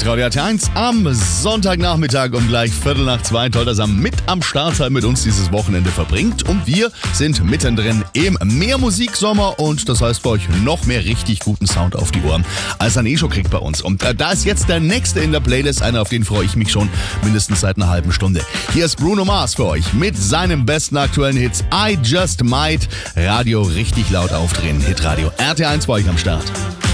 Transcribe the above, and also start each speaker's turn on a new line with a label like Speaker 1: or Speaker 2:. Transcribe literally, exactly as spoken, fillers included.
Speaker 1: Hitradio R T eins am Sonntagnachmittag um gleich Viertel nach zwei. Toll, dass ihr mit am Start seid, mit uns dieses Wochenende verbringt. Und wir sind mittendrin im Mehrmusiksommer und das heißt für euch noch mehr richtig guten Sound auf die Ohren, als ihr eh schon kriegt bei uns. Und äh, da ist jetzt der nächste in der Playlist, einer, auf den freue ich mich schon mindestens seit einer halben Stunde. Hier ist Bruno Mars für euch mit seinem besten aktuellen Hits I Just Might. Radio richtig laut aufdrehen. Hitradio R T eins bei euch am Start.